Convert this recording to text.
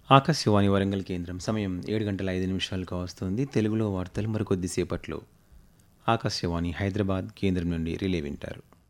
ఆకాశవాణి వరంగల్ కేంద్రం సమయం 7 గంటల 5 నిమిషాలకు వస్తుంది. తెలుగులో వార్తలు మరికొద్దిసేపట్లో ఆకాశవాణి హైదరాబాద్ కేంద్రం నుండి రిలే వింటారు.